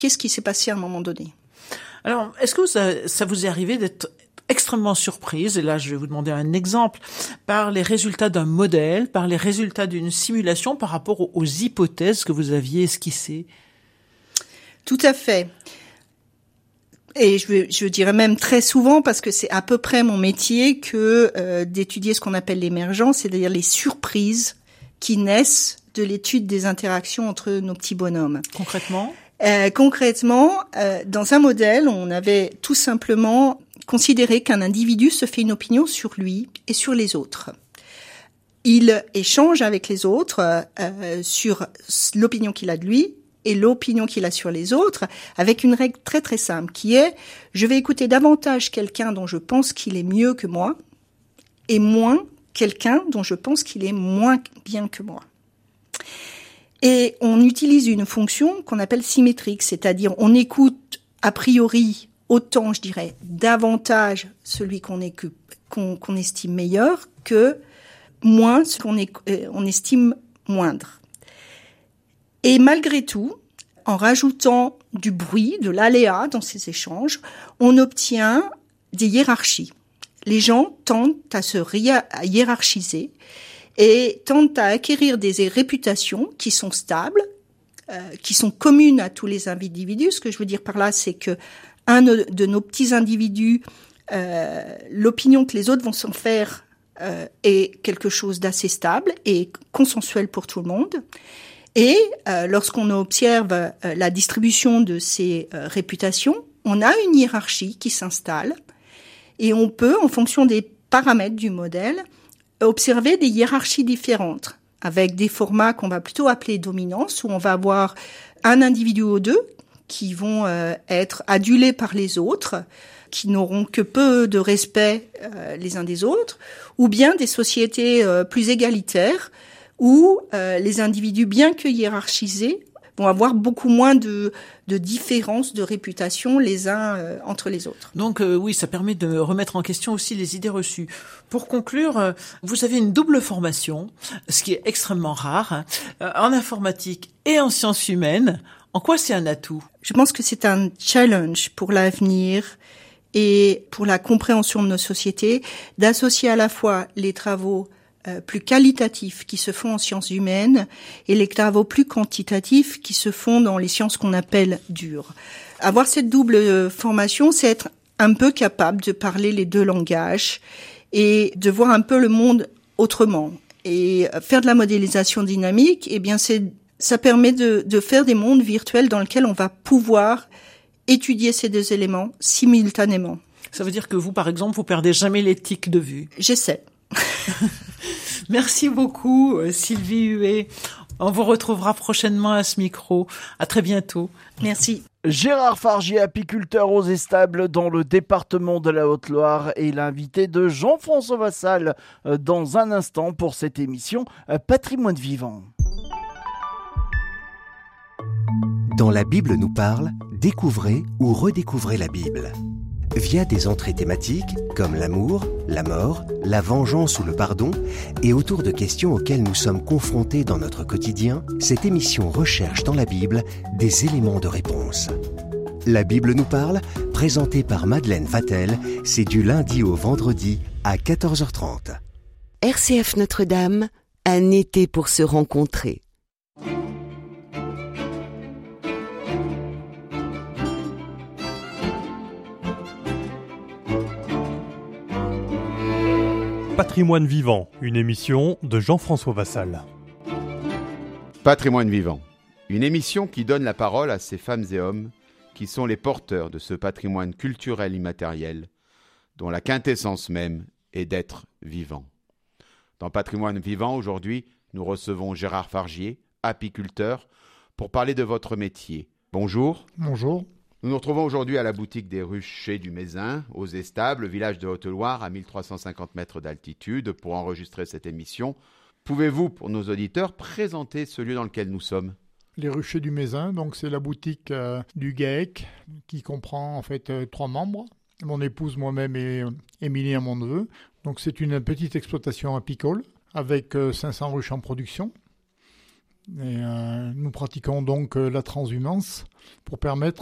qu'est-ce qui s'est passé à un moment donné. Alors, est-ce que ça vous est arrivé d'être extrêmement surprise, et là je vais vous demander un exemple, par les résultats d'un modèle, par les résultats d'une simulation par rapport aux hypothèses que vous aviez esquissées? Tout à fait. Et je dirais même très souvent, parce que c'est à peu près mon métier, que d'étudier ce qu'on appelle l'émergence, c'est-à-dire les surprises qui naissent de l'étude des interactions entre nos petits bonhommes. Concrètement, dans un modèle, on avait tout simplement considéré qu'un individu se fait une opinion sur lui et sur les autres. Il échange avec les autres sur l'opinion qu'il a de lui et l'opinion qu'il a sur les autres, avec une règle très très simple qui est: je vais écouter davantage quelqu'un dont je pense qu'il est mieux que moi et moins quelqu'un dont je pense qu'il est moins bien que moi. Et on utilise une fonction qu'on appelle symétrique, c'est-à-dire on écoute a priori autant, je dirais, davantage celui qu'on estime meilleur que moins ce qu'on estime moindre. Et malgré tout, en rajoutant du bruit, de l'aléa dans ces échanges, on obtient des hiérarchies. Les gens tendent à se hiérarchiser et tendent à acquérir des réputations qui sont stables, qui sont communes à tous les individus. Ce que je veux dire par là, c'est que un de nos petits individus, l'opinion que les autres vont s'en faire est quelque chose d'assez stable et consensuel pour tout le monde. Et lorsqu'on observe la distribution de ces réputations, on a une hiérarchie qui s'installe et on peut, en fonction des paramètres du modèle, observer des hiérarchies différentes avec des formats qu'on va plutôt appeler dominance, où on va avoir un individu ou deux qui vont être adulés par les autres, qui n'auront que peu de respect les uns des autres, ou bien des sociétés plus égalitaires, où les individus, bien que hiérarchisés, vont avoir beaucoup moins de différences de réputation les uns entre les autres. Donc oui, ça permet de remettre en question aussi les idées reçues. Pour conclure, vous avez une double formation, ce qui est extrêmement rare, en informatique et en sciences humaines. En quoi c'est un atout? Je pense que c'est un challenge pour l'avenir et pour la compréhension de nos sociétés, d'associer à la fois les travaux plus qualitatifs qui se font en sciences humaines et les travaux plus quantitatifs qui se font dans les sciences qu'on appelle dures. Avoir cette double formation, c'est être un peu capable de parler les deux langages et de voir un peu le monde autrement. Et faire de la modélisation dynamique, eh bien ça permet de faire des mondes virtuels dans lesquels on va pouvoir étudier ces deux éléments simultanément. Ça veut dire que vous, par exemple, vous perdez jamais l'éthique de vue? J'essaie. Merci beaucoup, Sylvie Huet. On vous retrouvera prochainement à ce micro. À très bientôt. Merci. Gérard Fargier, apiculteur aux éstables dans le département de la Haute-Loire, est l'invité de Jean-François Vassal dans un instant pour cette émission Patrimoine vivant. Dans La Bible nous parle, découvrez ou redécouvrez la Bible. Via des entrées thématiques comme l'amour, la mort, la vengeance ou le pardon, et autour de questions auxquelles nous sommes confrontés dans notre quotidien, cette émission recherche dans la Bible des éléments de réponse. La Bible nous parle, présentée par Madeleine Vatel, c'est du lundi au vendredi à 14h30. RCF Notre-Dame, un été pour se rencontrer. Patrimoine vivant, une émission de Jean-François Vassal. Patrimoine vivant, une émission qui donne la parole à ces femmes et hommes qui sont les porteurs de ce patrimoine culturel immatériel dont la quintessence même est d'être vivant. Dans Patrimoine vivant, aujourd'hui, nous recevons Gérard Fargier, apiculteur, pour parler de votre métier. Bonjour. Bonjour. Nous nous retrouvons aujourd'hui à la boutique des Ruchers du Mézin, aux Estables, village de Haute-Loire, à 1350 mètres d'altitude, pour enregistrer cette émission. Pouvez-vous, pour nos auditeurs, présenter ce lieu dans lequel nous sommes ? Les Ruchers du Mézin, donc c'est la boutique du GAEC, qui comprend en fait 3 membres. Mon épouse, moi-même et Émilie, mon neveu. Donc c'est une petite exploitation apicole, avec 500 ruches en production. Et nous pratiquons donc la transhumance pour permettre